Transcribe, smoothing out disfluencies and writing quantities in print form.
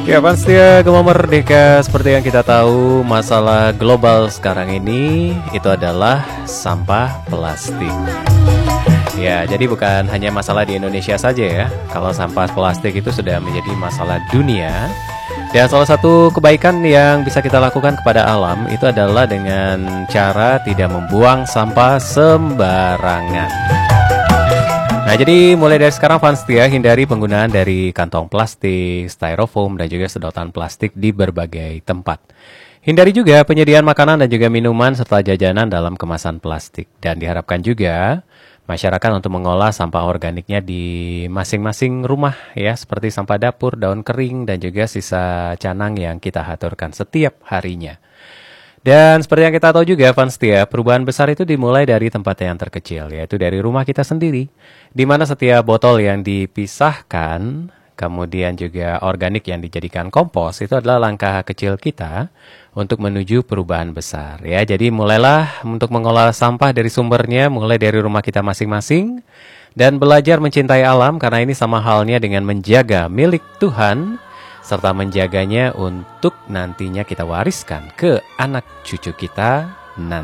Ya pasti ya Gema Merdeka, seperti yang kita tahu masalah global sekarang ini itu adalah sampah plastik. Ya, jadi bukan hanya masalah di Indonesia saja ya. Kalau sampah plastik itu sudah menjadi masalah dunia. Dan salah satu kebaikan yang bisa kita lakukan kepada alam itu adalah dengan cara tidak membuang sampah sembarangan. Nah, jadi mulai dari sekarang Vanstia hindari penggunaan dari kantong plastik, styrofoam, dan juga sedotan plastik di berbagai tempat. Hindari juga penyediaan makanan dan juga minuman serta jajanan dalam kemasan plastik. Dan diharapkan juga masyarakat untuk mengolah sampah organiknya di masing-masing rumah ya, seperti sampah dapur, daun kering, dan juga sisa canang yang kita haturkan setiap harinya. Dan seperti yang kita tahu juga, Vanstia, perubahan besar itu dimulai dari tempat yang terkecil, yaitu dari rumah kita sendiri, di mana setiap botol yang dipisahkan, kemudian juga organik yang dijadikan kompos, itu adalah langkah kecil kita untuk menuju perubahan besar. Ya, jadi mulailah untuk mengolah sampah dari sumbernya, mulai dari rumah kita masing-masing, dan belajar mencintai alam, karena ini sama halnya dengan menjaga milik Tuhan, serta menjaganya untuk nantinya kita wariskan ke anak cucu kita nanti.